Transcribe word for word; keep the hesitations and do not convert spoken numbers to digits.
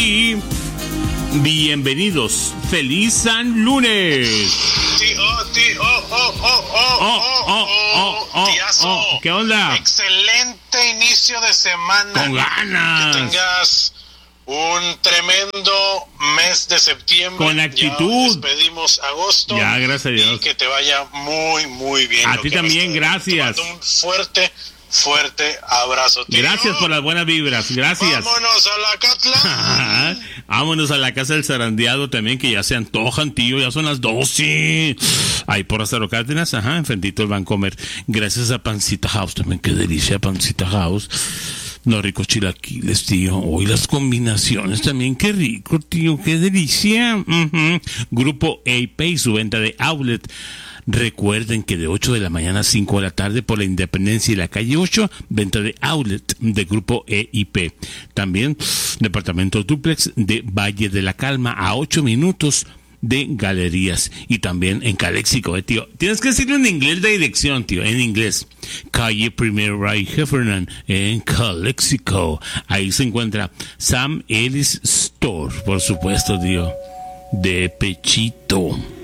Y bienvenidos. ¡Feliz San Lunes! Tío, tío, oh, oh, oh, oh, Oh, oh, oh, oh, Tiazo. oh. ¿Qué onda? Excelente inicio de semana. Con ganas. Que tengas un tremendo mes de septiembre. Con actitud. Ya despedimos agosto. Ya, gracias a Dios. Y que te vaya muy, muy bien. A Lo ti que también, nos- gracias. Te mando un fuerte, fuerte abrazo, tío. Gracias por las buenas vibras. Gracias. Vámonos a la Catla. Ajá. Vámonos a la casa del zarandeado también, que ya se antojan, tío. Ya son las doce. Ahí por Lázaro Cárdenas, ajá, enfrentito del Vancomer. Gracias a Pancita House también. Qué delicia, Pancita House. Los ricos chilaquiles, tío. Hoy las combinaciones también. Qué rico, tío. Qué delicia. Ujú. Grupo E I P y su venta de outlet. Recuerden que de ocho de la mañana a cinco de la tarde por la Independencia y la calle ocho, venta de outlet de Grupo E I P. También departamento dúplex de Valle de la Calma a ocho minutos de Galerías. Y también en Caléxico, eh, tío. Tienes que decirlo en inglés de dirección, tío, en inglés. Calle Primera y Heffernan en Caléxico. Ahí se encuentra Sam Ellis Store, por supuesto, tío. De Pechito.